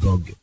Magog.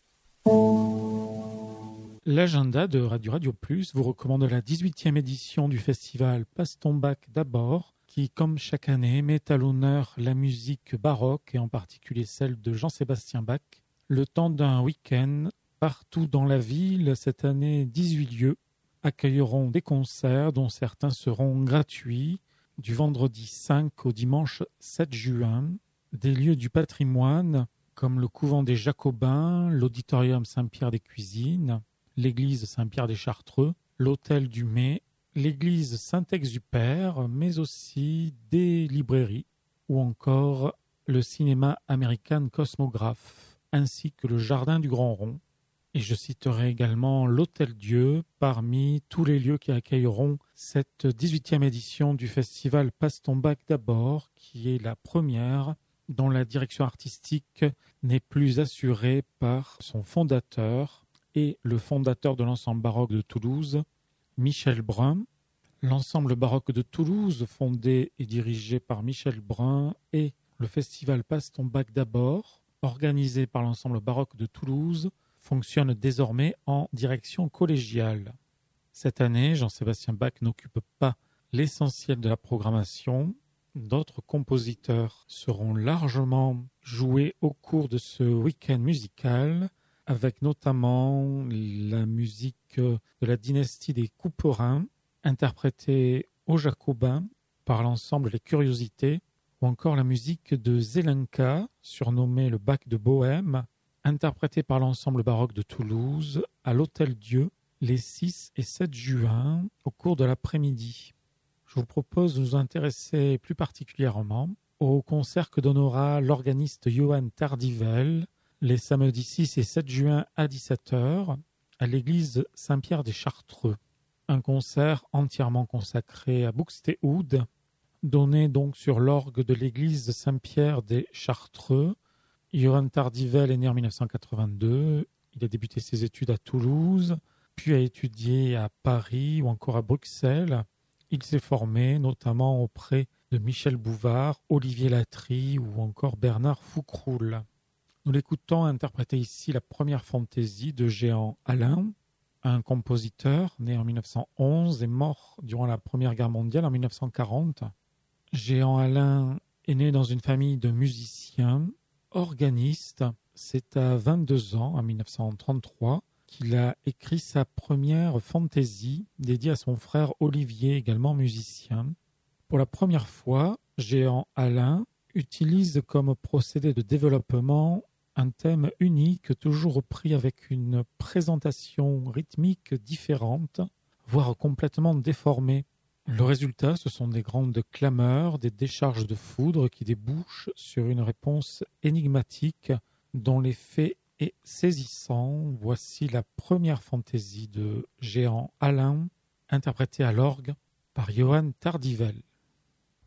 L'agenda de Radio Plus vous recommande la 18e édition du festival Passe ton bac d'abord, qui, comme chaque année, met à l'honneur la musique baroque et en particulier celle de Jean-Sébastien Bach. Le temps d'un week-end, partout dans la ville, cette année, 18 lieux accueilleront des concerts dont certains seront gratuits, du vendredi 5 au dimanche 7 juin. Des lieux du patrimoine, comme le couvent des Jacobins, l'auditorium Saint-Pierre des Cuisines, l'église Saint-Pierre des Chartreux, l'hôtel du Mai, l'église Saint-Exupère, mais aussi des librairies, ou encore le cinéma American Cosmographe, ainsi que le jardin du Grand Rond. Et je citerai également l'Hôtel Dieu parmi tous les lieux qui accueilleront cette 18e édition du festival Passe ton bac d'abord, qui est la première dont la direction artistique n'est plus assurée par son fondateur et le fondateur de l'ensemble baroque de Toulouse, Michel Brun. L'ensemble baroque de Toulouse, fondé et dirigé par Michel Brun, et le festival Passe ton bac d'abord, organisé par l'ensemble baroque de Toulouse, fonctionne désormais en direction collégiale. Cette année, Jean-Sébastien Bach n'occupe pas l'essentiel de la programmation. D'autres compositeurs seront largement joués au cours de ce week-end musical, avec notamment la musique de la dynastie des Couperins, interprétée aux Jacobins par l'ensemble Les Curiosités, ou encore la musique de Zelenka, surnommée le Bach de Bohême, interprétée par l'ensemble baroque de Toulouse à l'Hôtel Dieu les 6 et 7 juin au cours de l'après-midi. Je vous propose de nous intéresser plus particulièrement au concert que donnera l'organiste Johann Tardivel les samedis 6 et 7 juin à 17h à l'église Saint-Pierre des Chartreux. Un concert entièrement consacré à Buxtehude, donné donc sur l'orgue de l'église Saint-Pierre des Chartreux. Johann Tardivel est né en 1982, il a débuté ses études à Toulouse, puis a étudié à Paris ou encore à Bruxelles. Il s'est formé notamment auprès de Michel Bouvard, Olivier Latry ou encore Bernard Foucroul. Nous l'écoutons interpréter ici la première fantaisie de Jehan Alain, un compositeur né en 1911 et mort durant la Première Guerre mondiale en 1940. Jehan Alain est né dans une famille de musiciens, organistes. C'est à 22 ans, en 1933, qu'il a écrit sa première fantaisie dédiée à son frère Olivier, également musicien. Pour la première fois, Jehan Alain utilise comme procédé de développement un thème unique, toujours repris avec une présentation rythmique différente, voire complètement déformée. Le résultat, ce sont des grandes clameurs, des décharges de foudre qui débouchent sur une réponse énigmatique dont l'effet est saisissant. Voici la première fantaisie de Jehan Alain, interprétée à l'orgue par Johann Tardivel.